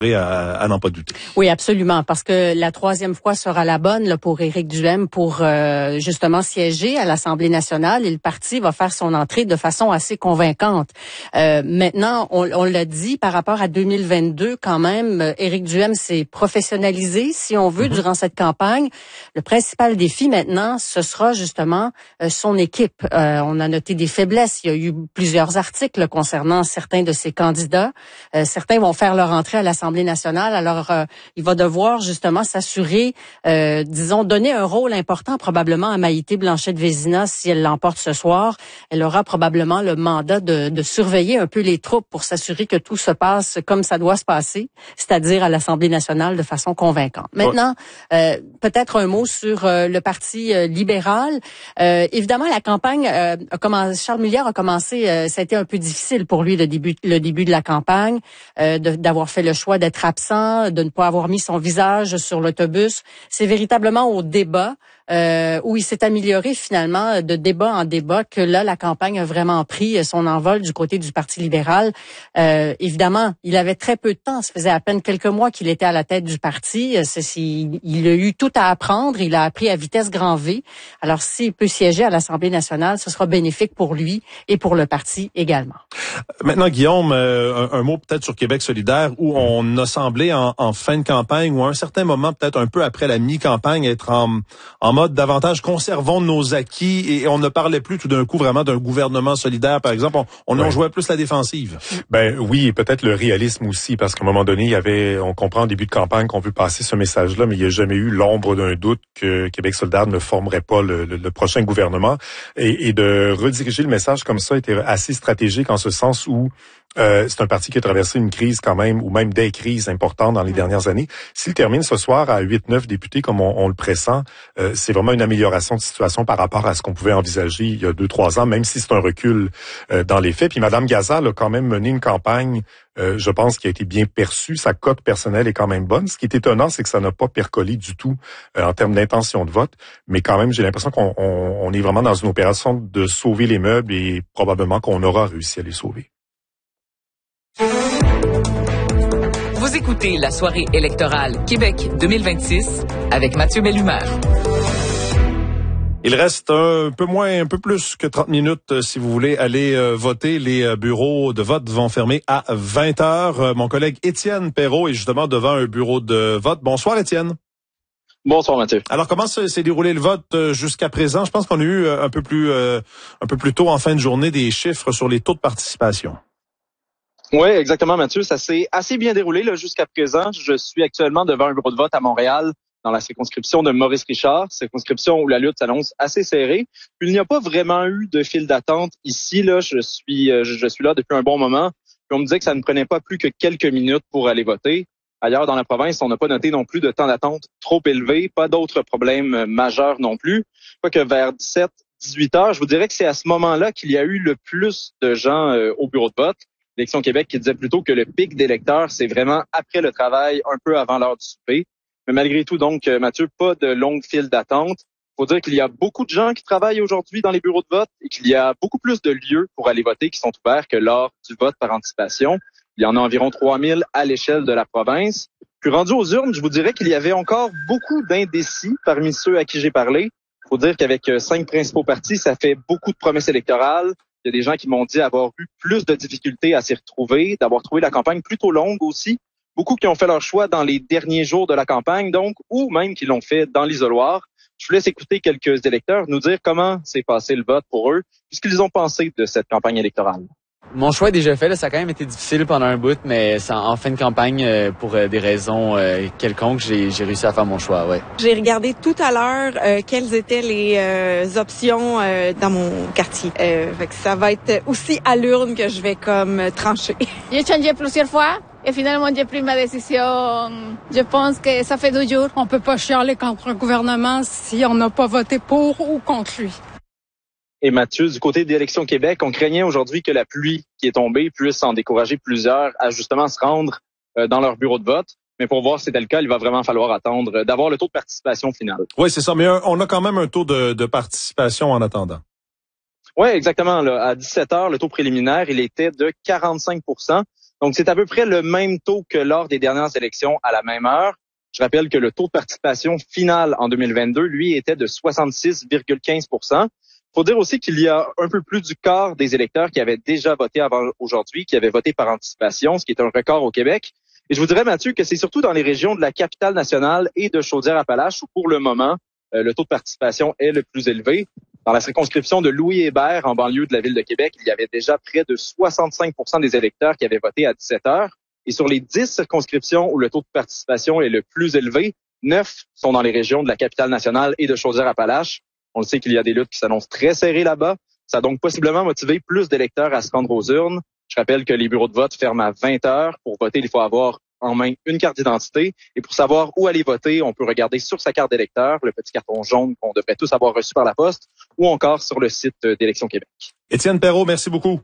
à n'en pas douter. Oui, absolument, parce que la troisième fois sera la bonne là, pour Éric Duhaime pour justement siéger à l'Assemblée nationale, et le parti va faire son entrée de façon assez convaincante. Maintenant, on l'a dit, par rapport à 2022, quand même, Éric Duhaime s'est professionnalisé, si on veut, durant cette campagne. Le principal défi maintenant, ce sera justement son équipe. On a noté des faiblesses. Il y a eu plusieurs articles concernant certains de ses candidats. Certains vont faire leur entrée à l'Assemblée nationale. Alors, il va devoir justement s'assurer, donner un rôle important probablement à Maïté Blanchette-Vézina si elle l'emporte ce soir. Elle aura probablement le mandat de surveiller un peu les troupes pour s'assurer que tout se passe comme ça doit se passer, c'est-à-dire à l'Assemblée nationale de façon convaincante. Maintenant, peut-être un mot sur le Parti libéral. Évidemment, la campagne a commencé. Charles Milliard a commencé. Ça a été un peu difficile pour lui le début de la campagne, d'avoir fait le choix d'être absent, de ne pas avoir mis son visage sur l'autobus. C'est véritablement au débat où il s'est amélioré finalement de débat en débat que là, la campagne a vraiment pris son envol du côté du Parti libéral. Évidemment, il avait très peu de temps. Ça faisait à peine quelques mois qu'il était à la tête du parti. Il a eu tout à apprendre. Il a appris à vitesse grand V. Alors, s'il peut siéger à l'Assemblée nationale, ce sera bénéfique pour lui et pour le parti également. Maintenant, Guillaume, un mot peut-être sur Québec solidaire, où on a semblé en fin de campagne ou à un certain moment, peut-être un peu après la mi-campagne, être en mode davantage conservons nos acquis, et on ne parlait plus tout d'un coup vraiment d'un gouvernement solidaire, par exemple. On jouait plus la défensive. Ben oui, et peut-être le réalisme aussi, parce qu'à un moment donné, on comprend au début de campagne qu'on veut passer ce message-là, mais il n'y a jamais eu l'ombre d'un doute que Québec solidaire ne formerait pas le prochain gouvernement. Et de rediriger le message comme ça était assez stratégique en ce sens où c'est un parti qui a traversé une crise quand même, ou même des crises importantes dans les dernières années. S'il termine ce soir à 8-9 députés comme on le pressent, c'est vraiment une amélioration de situation par rapport à ce qu'on pouvait envisager il y a 2-3 ans, même si c'est un recul dans les faits. Puis Mme Gazal a quand même mené une campagne, je pense, qui a été bien perçue. Sa cote personnelle est quand même bonne. Ce qui est étonnant, c'est que ça n'a pas percolé du tout en termes d'intention de vote. Mais quand même, j'ai l'impression qu'on est vraiment dans une opération de sauver les meubles, et probablement qu'on aura réussi à les sauver. Vous écoutez la soirée électorale Québec 2026 avec Mathieu Bellumeur. Il reste un peu plus que 30 minutes si vous voulez aller voter. Les bureaux de vote vont fermer à 20h. Mon collègue Étienne Perrault est justement devant un bureau de vote. Bonsoir Étienne. Bonsoir Mathieu. Alors comment s'est déroulé le vote jusqu'à présent? Je pense qu'on a eu un peu plus tôt en fin de journée des chiffres sur les taux de participation. Oui, exactement Mathieu. Ça s'est assez bien déroulé là, jusqu'à présent. Je suis actuellement devant un bureau de vote à Montréal, dans la circonscription de Maurice Richard, circonscription où la lutte s'annonce assez serrée. Il n'y a pas vraiment eu de file d'attente ici. Là, je suis là depuis un bon moment. Puis on me disait que ça ne prenait pas plus que quelques minutes pour aller voter. Ailleurs dans la province, on n'a pas noté non plus de temps d'attente trop élevé, pas d'autres problèmes majeurs non plus. Quoique vers 17-18 heures, je vous dirais que c'est à ce moment-là qu'il y a eu le plus de gens au bureau de vote. Élection Québec qui disait plutôt que le pic d'électeurs, c'est vraiment après le travail, un peu avant l'heure du souper. Mais malgré tout, donc, Mathieu, pas de longue file d'attente. Faut dire qu'il y a beaucoup de gens qui travaillent aujourd'hui dans les bureaux de vote et qu'il y a beaucoup plus de lieux pour aller voter qui sont ouverts que lors du vote par anticipation. Il y en a environ 3000 à l'échelle de la province. Puis rendu aux urnes, je vous dirais qu'il y avait encore beaucoup d'indécis parmi ceux à qui j'ai parlé. Faut dire qu'avec 5 principaux partis, ça fait beaucoup de promesses électorales. Il y a des gens qui m'ont dit avoir eu plus de difficultés à s'y retrouver, d'avoir trouvé la campagne plutôt longue aussi. Beaucoup qui ont fait leur choix dans les derniers jours de la campagne, donc, ou même qui l'ont fait dans l'isoloir. Je vous laisse écouter quelques électeurs nous dire comment s'est passé le vote pour eux, puisqu'ils ont pensé de cette campagne électorale. Mon choix est déjà fait. Là, ça a quand même été difficile pendant un bout, mais en fin de campagne, pour des raisons quelconques, j'ai réussi à faire mon choix. Ouais. J'ai regardé tout à l'heure quelles étaient les options dans mon quartier. Fait que ça va être aussi à l'urne que je vais comme trancher. J'ai changé plusieurs fois. Et finalement, j'ai pris ma décision. Je pense que ça fait 2 jours. On peut pas chialer contre un gouvernement si on n'a pas voté pour ou contre lui. Et Mathieu, du côté d'Élection Québec, on craignait aujourd'hui que la pluie qui est tombée puisse en décourager plusieurs à justement se rendre dans leur bureau de vote. Mais pour voir si c'était le cas, il va vraiment falloir attendre d'avoir le tôt de participation final. Oui, c'est ça. Mais on a quand même un taux de participation en attendant. Oui, exactement. Là, à 17h, le taux préliminaire, il était de 45 %. Donc, c'est à peu près le même taux que lors des dernières élections à la même heure. Je rappelle que le taux de participation final en 2022, lui, était de 66,15 %. Faut dire aussi qu'il y a un peu plus du quart des électeurs qui avaient déjà voté avant aujourd'hui, qui avaient voté par anticipation, ce qui est un record au Québec. Et je vous dirais, Mathieu, que c'est surtout dans les régions de la capitale nationale et de Chaudière-Appalaches où, pour le moment, le taux de participation est le plus élevé. Dans la circonscription de Louis-Hébert, en banlieue de la ville de Québec, il y avait déjà près de 65 % des électeurs qui avaient voté à 17 heures. Et sur les 10 circonscriptions où le taux de participation est le plus élevé, 9 sont dans les régions de la capitale nationale et de Chaudière-Appalaches. On le sait qu'il y a des luttes qui s'annoncent très serrées là-bas. Ça a donc possiblement motivé plus d'électeurs à se rendre aux urnes. Je rappelle que les bureaux de vote ferment à 20 heures. Pour voter, il faut avoir en main une carte d'identité. Et pour savoir où aller voter, on peut regarder sur sa carte d'électeur, le petit carton jaune qu'on devrait tous avoir reçu par la poste, ou encore sur le site d'Élections Québec. Étienne Perrault, merci beaucoup.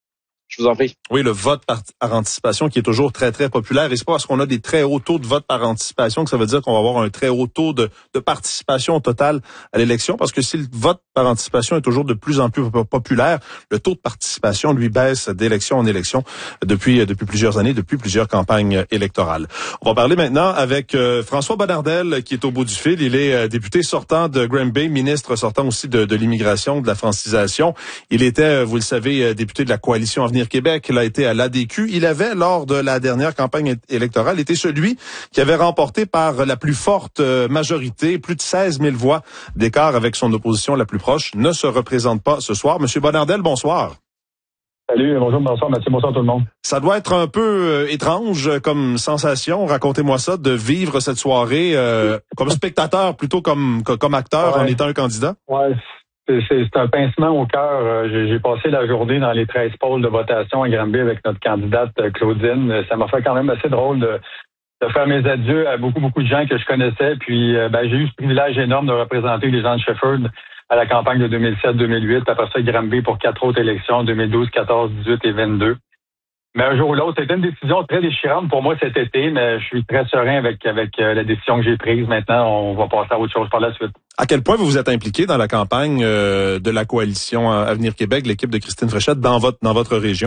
Je vous en prie. Oui, le vote par anticipation qui est toujours très, très populaire. Et c'est pas parce qu'on a des très hauts taux de vote par anticipation que ça veut dire qu'on va avoir un très haut taux de participation totale à l'élection. Parce que si le vote par anticipation est toujours de plus en plus populaire, le taux de participation, lui, baisse d'élection en élection depuis plusieurs années, depuis plusieurs campagnes électorales. On va parler maintenant avec François Bonnardel qui est au bout du fil. Il est député sortant de Granby, ministre sortant aussi de l'immigration, de la francisation. Il était, vous le savez, député de la coalition Avenir Québec. Il a été à l'ADQ. Il avait, lors de la dernière campagne électorale, été celui qui avait remporté par la plus forte majorité, plus de 16 000 voix d'écart avec son opposition la plus proche, ne se représente pas ce soir. Monsieur Bonnardel, bonsoir. Salut, bonjour, bonsoir Mathieu, bonsoir tout le monde. Ça doit être un peu étrange comme sensation, racontez-moi ça, de vivre cette soirée comme spectateur plutôt comme acteur en étant un candidat. Ouais. C'est un pincement au cœur. J'ai passé la journée dans les 13 pôles de votation à Granby avec notre candidate Claudine. Ça m'a fait quand même assez drôle de faire mes adieux à beaucoup de gens que je connaissais. Puis j'ai eu ce privilège énorme de représenter les gens de Shefford à la campagne de 2007-2008. Après ça, Granby pour 4 autres élections, 2012, 14, 18 et 22. Mais un jour ou l'autre, c'était une décision très déchirante pour moi cet été, mais je suis très serein avec la décision que j'ai prise. Maintenant, on va passer à autre chose par la suite. À quel point vous vous êtes impliqué dans la campagne de la coalition Avenir Québec, l'équipe de Christine Fréchette, dans votre région?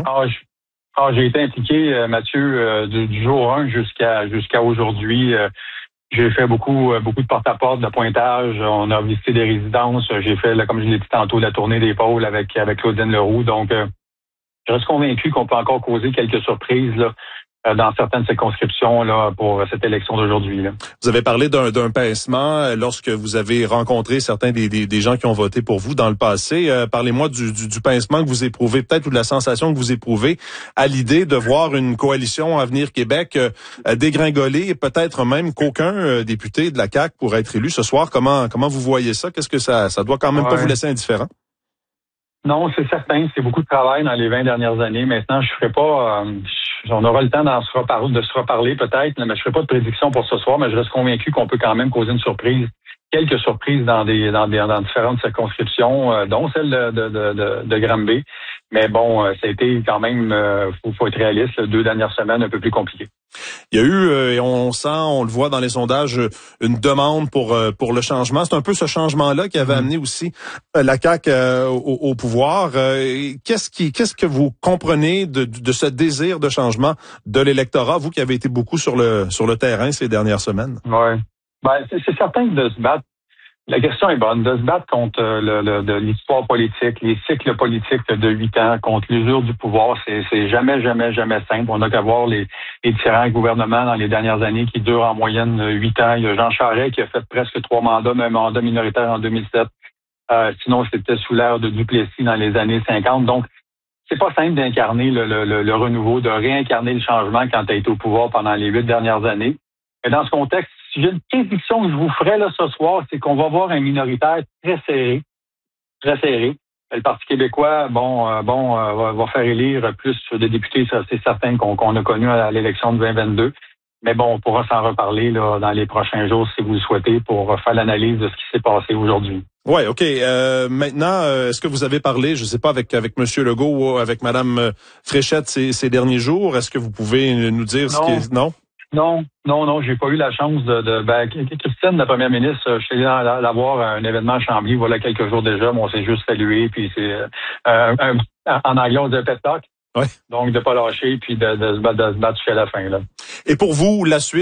J'ai été impliqué, Mathieu, du jour 1 jusqu'à aujourd'hui. J'ai fait beaucoup de porte-à-porte, de pointage. On a visité des résidences. J'ai fait, comme je l'ai dit tantôt, la tournée des pôles avec Claudine Leroux. Donc, je reste convaincu qu'on peut encore causer quelques surprises là, dans certaines circonscriptions là, pour cette élection d'aujourd'hui. Là. Vous avez parlé d'un pincement lorsque vous avez rencontré certains des gens qui ont voté pour vous dans le passé. Parlez-moi du pincement que vous éprouvez, peut-être, ou de la sensation que vous éprouvez à l'idée de voir une coalition Avenir Québec dégringoler, et peut-être même qu'aucun député de la CAQ pourrait être élu ce soir. Comment vous voyez ça? Qu'est-ce que ça doit quand même pas vous laisser indifférent? Non, c'est certain. C'est beaucoup de travail dans les 20 dernières années. Maintenant, je ferai pas... on aura le temps de se reparler peut-être, mais je ferai pas de prédiction pour ce soir, mais je reste convaincu qu'on peut quand même causer une surprise. Quelques surprises dans différentes circonscriptions, dont celle de Granby. Mais bon, ça a été quand même, faut être réaliste, 2 dernières semaines un peu plus compliquées. Il y a eu, et on le voit dans les sondages, une demande pour le changement. C'est un peu ce changement-là qui avait amené aussi la CAQ au pouvoir. Qu'est-ce que vous comprenez de ce désir de changement de l'électorat, vous qui avez été beaucoup sur le terrain ces dernières semaines? Ouais. C'est certain que de se battre, la question est bonne, de se battre contre de l'histoire politique, les cycles politiques de 8 ans, contre l'usure du pouvoir, c'est jamais simple. On a qu'à voir les différents gouvernements dans les dernières années qui durent en moyenne 8 ans. Il y a Jean Charest qui a fait presque 3 mandats, même mandat minoritaire en 2007. Sinon, c'était sous l'ère de Duplessis dans les années 50. Donc, c'est pas simple d'incarner le renouveau, de réincarner le changement quand tu as été au pouvoir pendant les 8 dernières années. Mais dans ce contexte, si j'ai une prédiction que je vous ferai là ce soir, c'est qu'on va voir un minoritaire très serré. Le Parti québécois, va faire élire plus de députés, ça c'est certain qu'on a connu à l'élection de 2022. Mais bon, on pourra s'en reparler là dans les prochains jours si vous le souhaitez pour faire l'analyse de ce qui s'est passé aujourd'hui. Ouais, OK. Maintenant, est-ce que vous avez parlé, je sais pas, avec Monsieur Legault ou avec Madame Fréchette ces derniers jours? Est-ce que vous pouvez nous dire ce qui est... Non? Non, j'ai pas eu la chance Christine, la première ministre, je suis allé la voir à un événement à Chambly, voilà quelques jours déjà, on s'est juste salué, puis c'est en anglais on dit un pet talk. Ouais. Donc, de pas lâcher puis de se battre jusqu'à la fin, là. Et pour vous, la suite?